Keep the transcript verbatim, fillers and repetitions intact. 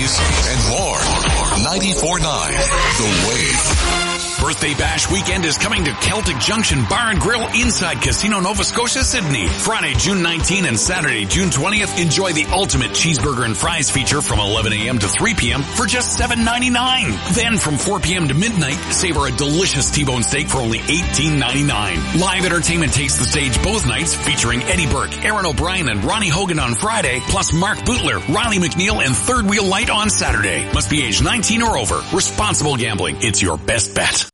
movies, and more. ninety-four point nine The Wave. Birthday Bash weekend is coming to Celtic Junction Bar and Grill inside Casino Nova Scotia, Sydney. Friday, June nineteenth and Saturday, June twentieth, enjoy the ultimate cheeseburger and fries feature from eleven a.m. to three p.m. for just seven ninety-nine. Then from four p.m. to midnight, savor a delicious T-bone steak for only eighteen ninety-nine. Live entertainment takes the stage both nights, featuring Eddie Burke, Aaron O'Brien, and Ronnie Hogan on Friday, plus Mark Bootler, Riley McNeil, and Third Wheel Light on Saturday. Must be age nineteen or over. Responsible gambling. It's your best bet.